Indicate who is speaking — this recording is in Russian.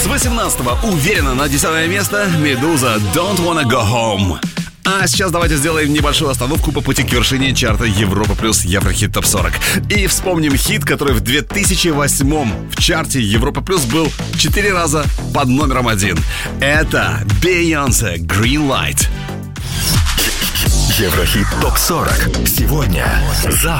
Speaker 1: С 18-го уверенно на 10 место «Медуза» «Don't Wanna Go Home». А сейчас давайте сделаем небольшую остановку по пути к вершине чарта Европа плюс Еврохит ТОП 40. И вспомним хит, который в 2008-м в чарте Европа плюс был 4 раза под номером 1. Это Beyoncé «Green Light».
Speaker 2: Еврохит ТОП 40. Сегодня, завтра.